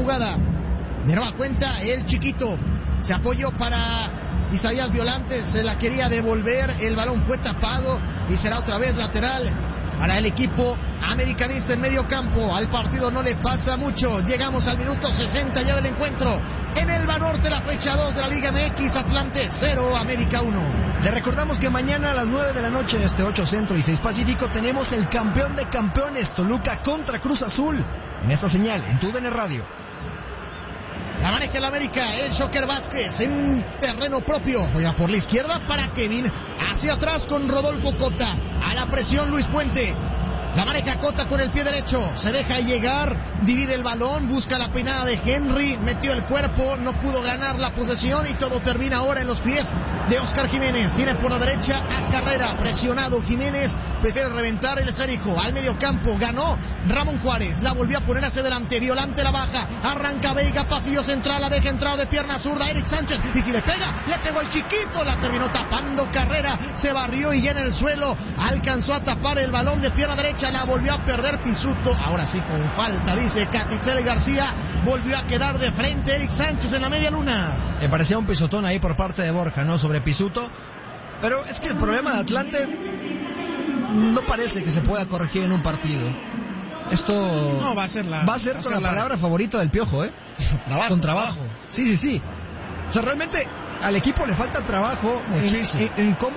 jugada. De nueva cuenta, el chiquito se apoyó para Isaías Violante, se la quería devolver, el balón fue tapado y será otra vez lateral para el equipo americanista en medio campo. Al partido no le pasa mucho. Llegamos al minuto 60 ya del encuentro. En el Banorte, la fecha 2 de la Liga MX, Atlante 0, América 1. Le recordamos que mañana a las 9 de la noche, 8 Centro y 6 Pacífico, tenemos el campeón de campeones, Toluca contra Cruz Azul. En esta señal, en TUDN Radio. La maneja el América, el Joker Vázquez en terreno propio. Juega por la izquierda para Kevin. Hacia atrás con Rodolfo Cota. A la presión Luis Puente. La maneja Cota con el pie derecho. Se deja llegar. Divide el balón. Busca la peinada de Henry. Metió el cuerpo. No pudo ganar la posesión. Y todo termina ahora en los pies de Oscar Jiménez. Tiene por la derecha a Carrera. Presionado Jiménez. Prefiere reventar el esférico. Al medio campo. Ganó Ramón Juárez. La volvió a poner hacia adelante. Violante la baja. Arranca Veiga. Pasillo central. La deja entrar de pierna zurda. Eric Sánchez. Y si le pega, le pegó el chiquito. La terminó tapando Carrera. Se barrió y ya en el suelo alcanzó a tapar el balón de pierna derecha. La volvió a perder Pisuto. Ahora sí con falta, dice Caticelli García. Volvió a quedar de frente Eric Sánchez en la media luna. Me parecía un pisotón ahí por parte de Borja, ¿no? Sobre Pisuto. Pero es que el problema de Atlante no parece que se pueda corregir en un partido. Esto no va a ser la palabra favorita del Piojo, ¿eh? Trabajo, con trabajo. Sí. O sea, realmente al equipo le falta trabajo en cómo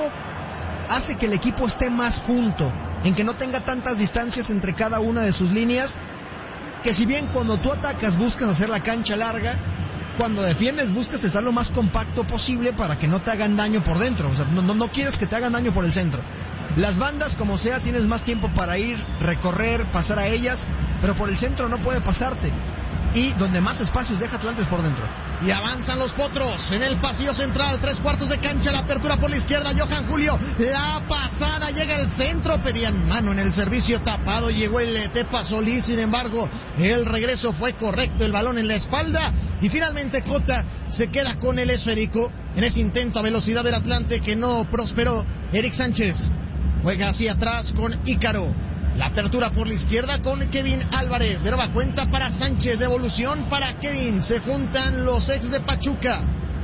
hace que el equipo esté más junto, en que no tenga tantas distancias entre cada una de sus líneas, que si bien cuando tú atacas buscas hacer la cancha larga, cuando defiendes buscas estar lo más compacto posible para que no te hagan daño por dentro. O sea, no quieres que te hagan daño por el centro. Las bandas, como sea, tienes más tiempo para ir, recorrer, pasar a ellas, pero por el centro no puede pasarte. Y donde más espacios deja Atlante es por dentro. Y avanzan los potros en el pasillo central, 3/4 de cancha, la apertura por la izquierda, Johan Julio, la pasada, llega al centro, pedían mano en el servicio tapado, llegó el Tepa Solís, sin embargo, el regreso fue correcto, el balón en la espalda, y finalmente Cota se queda con el esférico, en ese intento a velocidad del Atlante que no prosperó. Eric Sánchez juega hacia atrás con Ícaro. La apertura por la izquierda con Kevin Álvarez. De nueva cuenta para Sánchez. Devolución para Kevin. Se juntan los ex de Pachuca.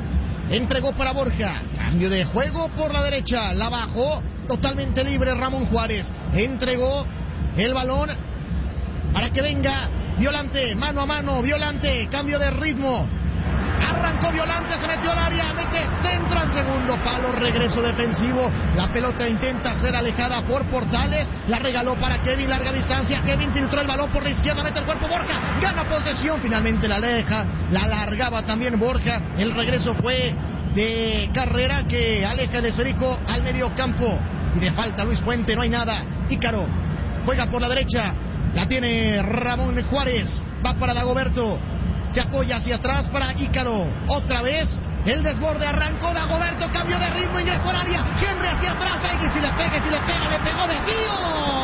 Entregó para Borja. Cambio de juego por la derecha. La bajó totalmente libre Ramón Juárez. Entregó el balón para que venga Violante. Mano a mano. Violante. Cambio de ritmo. Arrancó Violante, se metió al área, mete centro al segundo palo, regreso defensivo, la pelota intenta ser alejada por Portales, la regaló para Kevin, larga distancia, Kevin filtró el balón por la izquierda, mete el cuerpo Borja, gana posesión, finalmente la aleja, la alargaba también Borja, el regreso fue de Carrera que aleja el esférico al medio campo, y de falta Luis Puente, no hay nada, Ícaro juega por la derecha, la tiene Ramón Juárez, va para Dagoberto, se apoya hacia atrás para Ícaro. Otra vez el desborde, arrancó Dagoberto, cambio de ritmo, ingresó al área. Henry hacia atrás, Veiga, y si le pega, le pegó, desvío.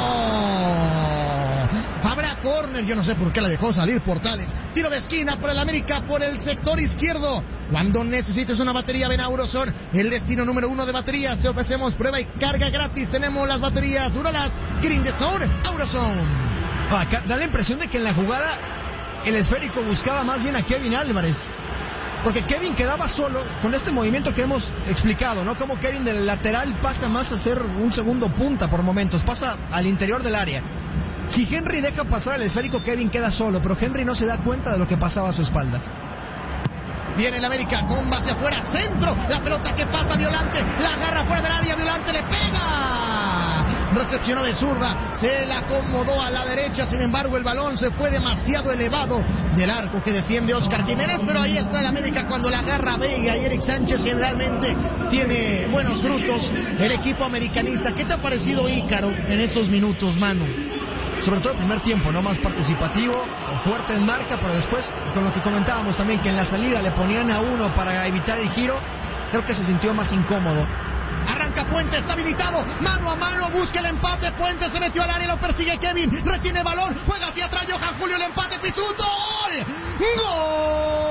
Habrá córner, yo no sé por qué la dejó salir Portales. Tiro de esquina por el América, por el sector izquierdo. Cuando necesites una batería, ven a Auroson, el destino número 1 de baterías. Te ofrecemos prueba y carga gratis. Tenemos las baterías Duralas, Green the Zone, Auroson. Da la impresión de que en la jugada el esférico buscaba más bien a Kevin Álvarez, porque Kevin quedaba solo con este movimiento que hemos explicado, ¿no? Como Kevin del lateral pasa más a ser un segundo punta por momentos, pasa al interior del área. Si Henry deja pasar el esférico, Kevin queda solo, pero Henry no se da cuenta de lo que pasaba a su espalda. Viene el América con base afuera, centro, la pelota que pasa Violante, la agarra fuera del área, Violante le pega, recepcionó de zurda, se la acomodó a la derecha, sin embargo el balón se fue demasiado elevado del arco que defiende Oscar Jiménez, pero ahí está el América cuando la agarra Veiga y Eric Sánchez, generalmente tiene buenos frutos el equipo americanista. ¿Qué te ha parecido Ícaro en esos minutos, Manu? Sobre todo el primer tiempo, ¿no? Más participativo, fuerte en marca, pero después, con lo que comentábamos también, que en la salida le ponían a uno para evitar el giro, creo que se sintió más incómodo. Arranca Puente, está habilitado, mano a mano, busca el empate, Puente se metió al área, lo persigue Kevin, retiene el balón, juega hacia atrás, Johan Julio, el empate, Pisuto, ¡gol! ¡Gol!